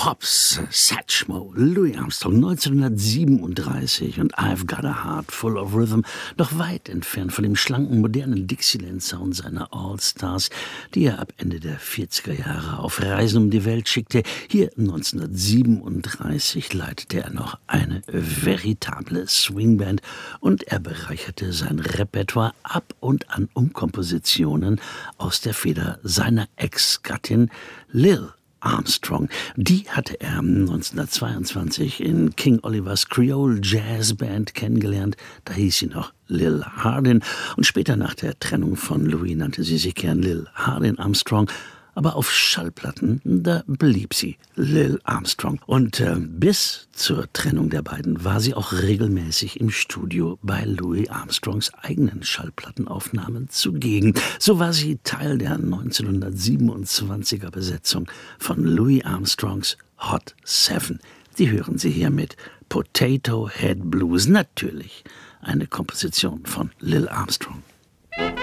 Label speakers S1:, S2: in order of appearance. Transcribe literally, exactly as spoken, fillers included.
S1: Hobbs, Satchmo, Louis Armstrong neunzehnhundertsiebenunddreißig und I've Got a Heart Full of Rhythm, noch weit entfernt von dem schlanken, modernen Dixieland-Sound seiner All-Stars, die er ab Ende der vierziger Jahre auf Reisen um die Welt schickte. Hier neunzehnhundertsiebenunddreißig leitete er noch eine veritable Swingband und er bereicherte sein Repertoire ab und an um Kompositionen aus der Feder seiner Ex-Gattin Lil Armstrong. Die hatte er neunzehnhundertzweiundzwanzig in King Olivers Creole Jazz Band kennengelernt. Da hieß sie noch Lil Hardin. Und später nach der Trennung von Louis nannte sie sich gern Lil Hardin Armstrong. Aber auf Schallplatten, da blieb sie Lil Armstrong. Und äh, bis zur Trennung der beiden war sie auch regelmäßig im Studio bei Louis Armstrongs eigenen Schallplattenaufnahmen zugegen. So war sie Teil der neunzehnhundertsiebenundzwanziger Besetzung von Louis Armstrongs Hot Seven. Die hören Sie hier mit Potato Head Blues. Natürlich eine Komposition von Lil Armstrong.